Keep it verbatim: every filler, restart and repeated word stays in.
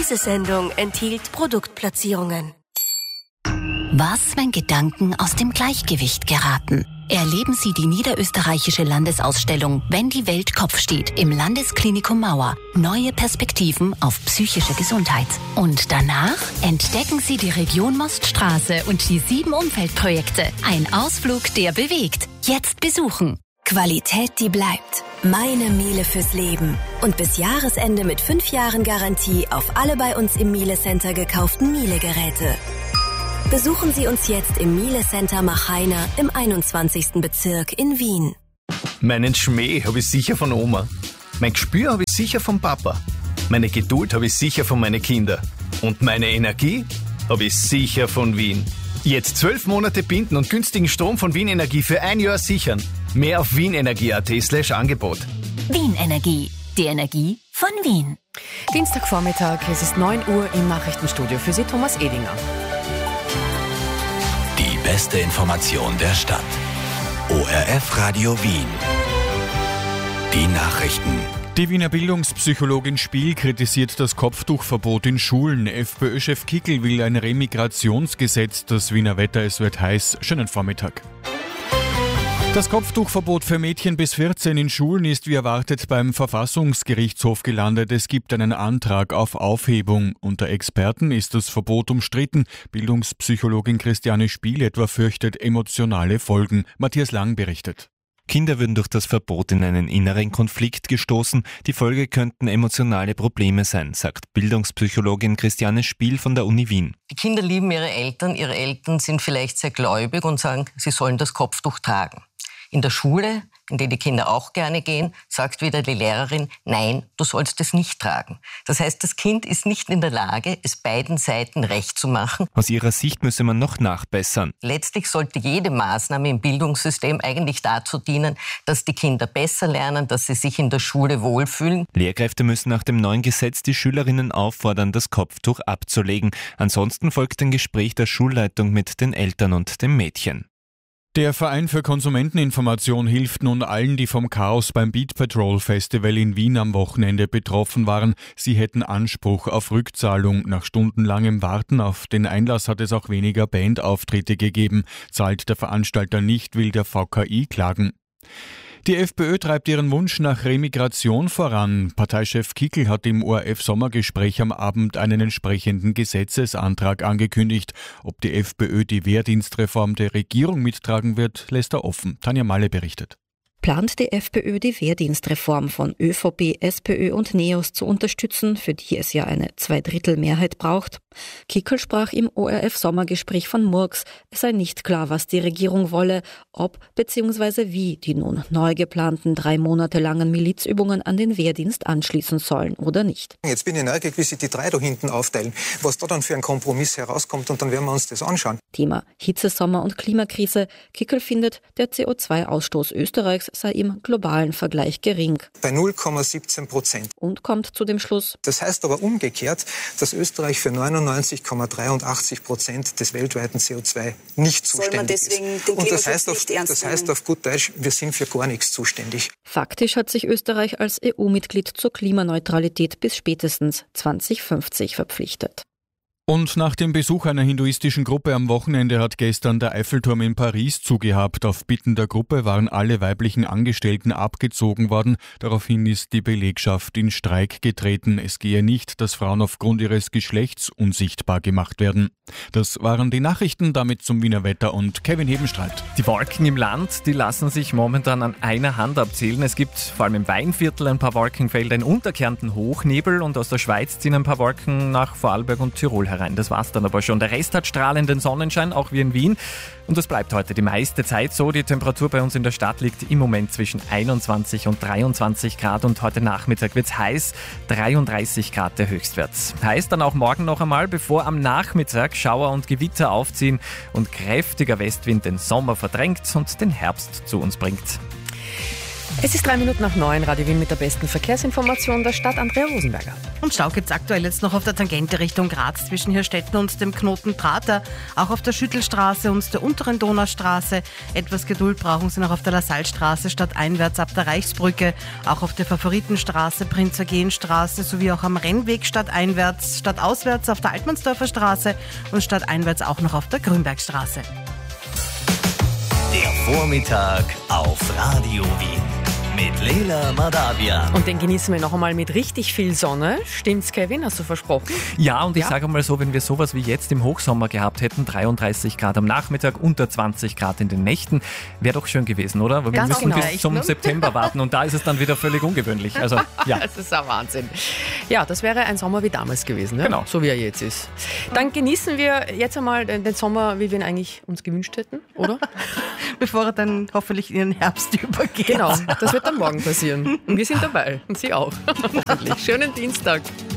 Diese Sendung enthielt Produktplatzierungen. Was, wenn Gedanken aus dem Gleichgewicht geraten? Erleben Sie die niederösterreichische Landesausstellung Wenn die Welt Kopf steht im Landesklinikum Mauer. Neue Perspektiven auf psychische Gesundheit. Und danach entdecken Sie die Region Moststraße und die sieben Umweltprojekte. Ein Ausflug, der bewegt. Jetzt besuchen. Qualität, die bleibt. Meine Miele fürs Leben. Und bis Jahresende mit fünf Jahren Garantie auf alle bei uns im Miele Center gekauften Miele-Geräte. Besuchen Sie uns jetzt im Miele Center Machheiner im einundzwanzigsten Bezirk in Wien. Meinen Schmäh habe ich sicher von Oma. Mein Gespür habe ich sicher vom Papa. Meine Geduld habe ich sicher von meinen Kindern. Und meine Energie habe ich sicher von Wien. Jetzt zwölf Monate binden und günstigen Strom von Wien Energie für ein Jahr sichern. Mehr auf wienenergie.at slash Angebot. Wien Energie. Die Energie von Wien. Dienstagvormittag, es ist neun Uhr im Nachrichtenstudio. Für Sie Thomas Edinger. Die beste Information der Stadt. O R F Radio Wien. Die Nachrichten. Die Wiener Bildungspsychologin Spiel kritisiert das Kopftuchverbot in Schulen. FPÖ-Chef Kickl will ein Remigrationsgesetz. Das Wiener Wetter, es wird heiß. Schönen Vormittag. Das Kopftuchverbot für Mädchen bis vierzehn in Schulen ist wie erwartet beim Verfassungsgerichtshof gelandet. Es gibt einen Antrag auf Aufhebung. Unter Experten ist das Verbot umstritten. Bildungspsychologin Christiane Spiel etwa fürchtet emotionale Folgen. Matthias Lang berichtet. Kinder würden durch das Verbot in einen inneren Konflikt gestoßen. Die Folge könnten emotionale Probleme sein, sagt Bildungspsychologin Christiane Spiel von der Uni Wien. Die Kinder lieben ihre Eltern. Ihre Eltern sind vielleicht sehr gläubig und sagen, sie sollen das Kopftuch tragen. In der Schule, in die die Kinder auch gerne gehen, sagt wieder die Lehrerin, nein, du sollst es nicht tragen. Das heißt, das Kind ist nicht in der Lage, es beiden Seiten recht zu machen. Aus ihrer Sicht müsse man noch nachbessern. Letztlich sollte jede Maßnahme im Bildungssystem eigentlich dazu dienen, dass die Kinder besser lernen, dass sie sich in der Schule wohlfühlen. Lehrkräfte müssen nach dem neuen Gesetz die Schülerinnen auffordern, das Kopftuch abzulegen. Ansonsten folgt ein Gespräch der Schulleitung mit den Eltern und dem Mädchen. Der Verein für Konsumenteninformation hilft nun allen, die vom Chaos beim Beat Patrol Festival in Wien am Wochenende betroffen waren. Sie hätten Anspruch auf Rückzahlung. Nach stundenlangem Warten auf den Einlass hat es auch weniger Bandauftritte gegeben. Zahlt der Veranstalter nicht, will der V K I klagen. Die FPÖ treibt ihren Wunsch nach Remigration voran. Parteichef Kickl hat im O R F-Sommergespräch am Abend einen entsprechenden Gesetzesantrag angekündigt. Ob die FPÖ die Wehrdienstreform der Regierung mittragen wird, lässt er offen. Tanja Malle berichtet. Plant die FPÖ die Wehrdienstreform von ÖVP, SPÖ und NEOS zu unterstützen, für die es ja eine Zweidrittelmehrheit braucht. Kickl sprach im O R F-Sommergespräch von Murks. Es sei nicht klar, was die Regierung wolle, ob bzw. wie die nun neu geplanten drei Monate langen Milizübungen an den Wehrdienst anschließen sollen oder nicht. Jetzt bin ich neugierig, wie sich die drei da hinten aufteilen, was da dann für ein Kompromiss herauskommt und dann werden wir uns das anschauen. Thema Hitze, Sommer und Klimakrise. Kickl findet, der C O zwei Ausstoß Österreichs sei im globalen Vergleich gering. Bei null Komma siebzehn Prozent. Und kommt zu dem Schluss. Das heißt aber umgekehrt, dass Österreich für neunundneunzig Komma dreiundachtzig Prozent des weltweiten C O zwei nicht Soll zuständig man deswegen ist. den Und das heißt, auf, nicht ernst das heißt auf gut Deutsch, wir sind für gar nichts zuständig. Faktisch hat sich Österreich als E U-Mitglied zur Klimaneutralität bis spätestens zwanzig fünfzig verpflichtet. Und nach dem Besuch einer hinduistischen Gruppe am Wochenende hat gestern der Eiffelturm in Paris zugehabt. Auf Bitten der Gruppe waren alle weiblichen Angestellten abgezogen worden. Daraufhin ist die Belegschaft in Streik getreten. Es gehe nicht, dass Frauen aufgrund ihres Geschlechts unsichtbar gemacht werden. Das waren die Nachrichten, damit zum Wiener Wetter und Kevin Hebenstreit. Die Wolken im Land, die lassen sich momentan an einer Hand abzählen. Es gibt vor allem im Weinviertel ein paar Wolkenfelder, in Unterkärnten Hochnebel und aus der Schweiz ziehen ein paar Wolken nach Vorarlberg und Tirol herein. Das war's dann aber schon. Der Rest hat strahlenden Sonnenschein, auch wie in Wien. Und das bleibt heute die meiste Zeit so. Die Temperatur bei uns in der Stadt liegt im Moment zwischen einundzwanzig und dreiundzwanzig Grad und heute Nachmittag wird's heiß, dreiunddreißig Grad der Höchstwert. Heißt dann auch morgen noch einmal, bevor am Nachmittag Schauer und Gewitter aufziehen und kräftiger Westwind den Sommer verdrängt und den Herbst zu uns bringt. Es ist drei Minuten nach neun, Radio Wien mit der besten Verkehrsinformation der Stadt, Andrea Rosenberger. Und Stau gibt's aktuell jetzt noch auf der Tangente Richtung Graz zwischen Hirstetten und dem Knoten Prater, auch auf der Schüttelstraße und der unteren Donaustraße. Etwas Geduld brauchen Sie noch auf der Lassalstraße stadteinwärts ab der Reichsbrücke, auch auf der Favoritenstraße, Prinz-Eugen-Straße sowie auch am Rennweg stadteinwärts, stadtauswärts auf der Altmannsdorfer Straße und stadteinwärts auch noch auf der Grünbergstraße. Der Vormittag auf Radio Wien mit Leila Madavian. Und den genießen wir noch einmal mit richtig viel Sonne. Stimmt's, Kevin? Hast du versprochen? Ja, und ich Ja? sage mal so, wenn wir sowas wie jetzt im Hochsommer gehabt hätten, dreiunddreißig Grad am Nachmittag, unter zwanzig Grad in den Nächten, wäre doch schön gewesen, oder? Weil wir Ganz müssen genau. bis zum Ne? September warten und da ist es dann wieder völlig ungewöhnlich. Also, ja. Das ist ein Wahnsinn. Ja, das wäre ein Sommer wie damals gewesen, ne? Genau. So wie er jetzt ist. Dann genießen wir jetzt einmal den den Sommer, wie wir ihn eigentlich uns gewünscht hätten, oder? Bevor er dann hoffentlich in den Herbst übergeht. Genau, das wird dann morgen passieren. Und wir sind dabei. Und Sie auch. Hoffentlich. Schönen Dienstag.